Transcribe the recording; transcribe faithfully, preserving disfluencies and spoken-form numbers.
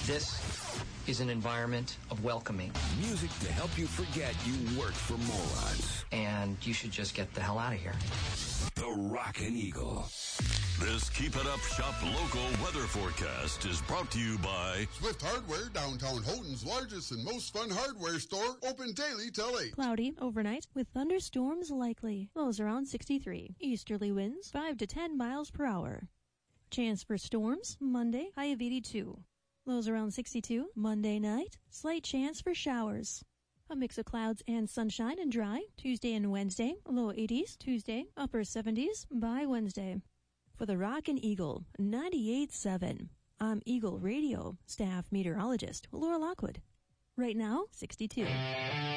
This is an environment of welcoming. Music to help you forget you work for morons. And you should just get the hell out of here. The Rockin' Eagle. This Keep It Up Shop local weather forecast is brought to you by Swift Hardware, downtown Houghton's largest and most fun hardware store, open daily till eight. Cloudy overnight with thunderstorms likely. Lows around sixty-three. Easterly winds five to ten miles per hour. Chance for storms Monday, high of eighty-two. Lows around sixty-two. Monday night, slight chance for showers. A mix of clouds and sunshine and dry. Tuesday and Wednesday, low eighties. Tuesday, upper seventies by Wednesday. For the Rockin' Eagle, ninety-eight point seven. I'm Eagle Radio staff meteorologist Laura Lockwood. Right now, sixty-two.